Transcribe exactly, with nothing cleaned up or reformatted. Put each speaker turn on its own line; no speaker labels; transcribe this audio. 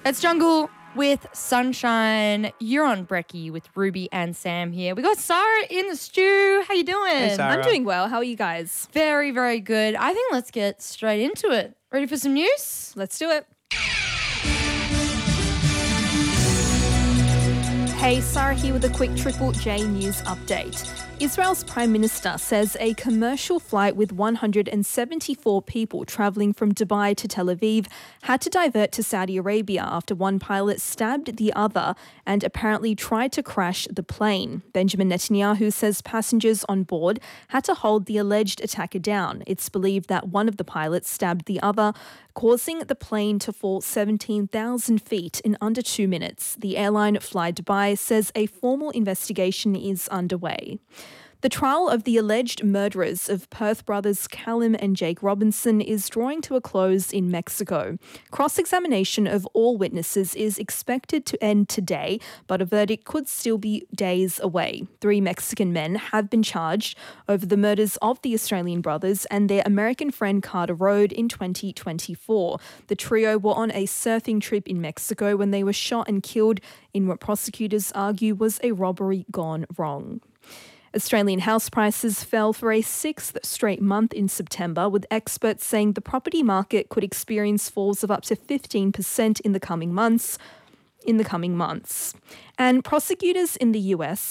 It's Jungle with Sunshine. You're on Brekkie with Ruby and Sam here. We got Sarah in the stew. How you doing?
Hey, Sarah.
I'm doing well. How are you guys?
Very, very good. I think let's get straight into it. Ready for some news?
Let's do it. Hey, Sarah here with a quick Triple J news update. Israel's Prime Minister says a commercial flight with one hundred seventy-four people travelling from Dubai to Tel Aviv had to divert to Saudi Arabia after one pilot stabbed the other and apparently tried to crash the plane. Benjamin Netanyahu says passengers on board had to hold the alleged attacker down. It's believed that one of the pilots stabbed the other, causing the plane to fall seventeen thousand feet in under two minutes. The airline Fly Dubai says a formal investigation is underway. The trial of the alleged murderers of Perth brothers Callum and Jake Robinson is drawing to a close in Mexico. Cross-examination of all witnesses is expected to end today, but a verdict could still be days away. Three Mexican men have been charged over the murders of the Australian brothers and their American friend Carter Road in twenty twenty-four. The trio were on a surfing trip in Mexico when they were shot and killed in what prosecutors argue was a robbery gone wrong. Australian house prices fell for a sixth straight month in September, with experts saying the property market could experience falls of up to fifteen percent in the coming months. In the coming months. And prosecutors in the U S